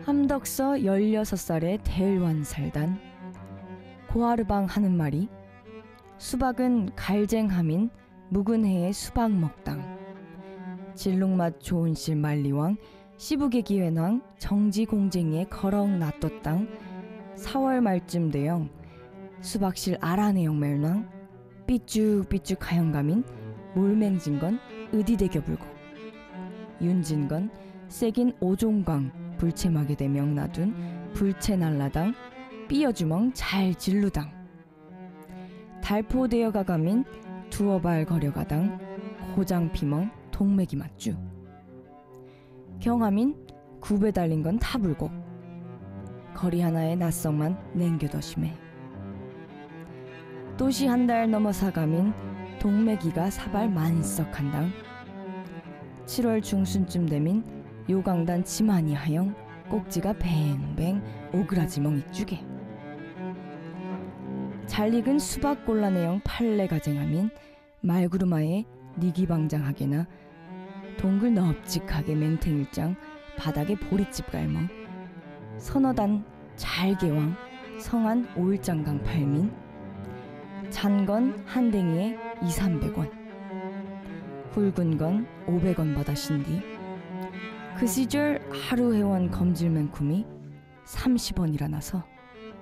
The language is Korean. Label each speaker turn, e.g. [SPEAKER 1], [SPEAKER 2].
[SPEAKER 1] 함덕서 16살의 대일환 살단 고하르방 하는 말이 수박은 갈쟁함인 묵은 해의 수박 먹당 진룩맛 좋은 실 만리왕 시북의 기회낭 정지공쟁이에 거렁 놔뒀당 4월 말쯤 되영 수박실 아라내영 멜낭 삐쭉삐쭉 하영감인 몰맹진건 의디대겨 불고 윤진건 세긴 오종강 불체막에 대명 놔둔 불체날라당 삐어주멍 잘 진루당 달포되어 가감인 두어발 거려가당 고장피멍 동맥이 맞주 경함인 굽에 달린 건 타불고 거리 하나에 낯성만 냉겨더심해 또시 한 달 넘어사 가민 동맥이가 사발 만석한당 7월 중순쯤 되민 요강단 치마니 하영 꼭지가 뱅뱅 오그라지멍 이쭈게 잘 익은 수박 골라내영 팔레 가쟁함인 말구르마에 니기방장하게나 동글 넙직하게 맹탱일장 바닥에 보리집 갈멍 서너단 잘개왕 성한 오일장강 팔민 잔건 한 댕이에 200~300원 굵은 건 500원 받아신디 그 시절 하루 회원 검질맨쿰이 30원이라 나서